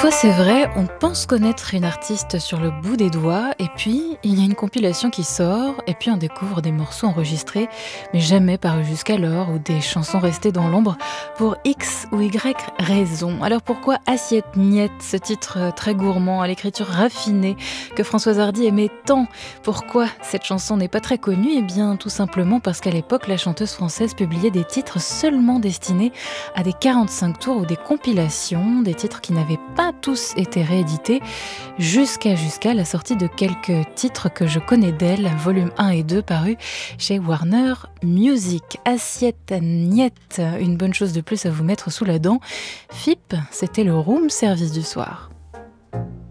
Parfois, c'est vrai, on pense connaître une artiste sur le bout des doigts, et puis il y a une compilation qui sort, et puis on découvre des morceaux enregistrés, mais jamais parus jusqu'alors, ou des chansons restées dans l'ombre pour X ou Y raison. Alors pourquoi Assiette Niette, ce titre très gourmand, à l'écriture raffinée, que Françoise Hardy aimait tant? Pourquoi cette chanson n'est pas très connue? Eh bien, tout simplement parce qu'à l'époque, la chanteuse française publiait des titres seulement destinés à des 45 tours ou des compilations, des titres qui n'avaient pas tous été réédités, jusqu'à la sortie de quelques titres que je connais d'elle, volume 1 et 2 parus chez Warner Music. Assiette Niette, une bonne chose de plus à vous mettre sous la dent. FIP, c'était le room service du soir.